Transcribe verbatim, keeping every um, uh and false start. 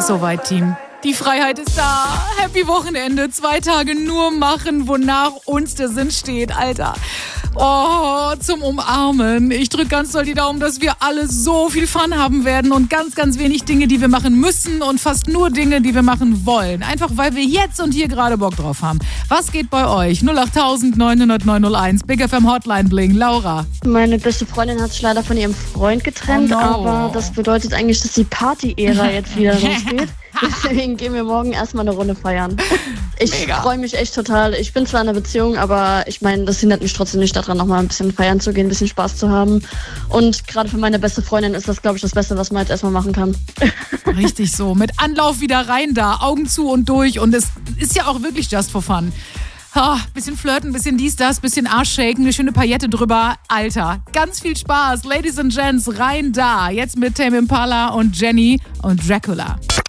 ist soweit, Team. Die Freiheit ist da. Happy Wochenende. Zwei Tage nur machen, wonach uns der Sinn steht, Alter. Oh, zum Umarmen. Ich drücke ganz doll die Daumen, dass wir alle so viel Fun haben werden und ganz, ganz wenig Dinge, die wir machen müssen und fast nur Dinge, die wir machen wollen. Einfach, weil wir jetzt und hier gerade Bock drauf haben. Was geht bei euch? null acht neun null null neun null eins. Big F M Hotline Bling. Laura. Meine beste Freundin hat sich leider von ihrem Freund getrennt, Oh no. aber das bedeutet eigentlich, dass die Party-Ära jetzt wieder losgeht. Deswegen gehen wir morgen erstmal eine Runde feiern. Ich freue mich echt total. Ich bin zwar in einer Beziehung, aber ich meine, das hindert mich trotzdem nicht daran, nochmal ein bisschen feiern zu gehen, ein bisschen Spaß zu haben. Und gerade für meine beste Freundin ist das, glaube ich, das Beste, was man jetzt erstmal machen kann. Richtig so. Mit Anlauf wieder rein da. Augen zu und durch. Und es ist ja auch wirklich just for fun. Oh, bisschen flirten, bisschen dies, das, bisschen Arsch shaken, eine schöne Paillette drüber. Alter, ganz viel Spaß. Ladies and Gents, rein da. Jetzt mit Tame Impala und Jenny und Dracula.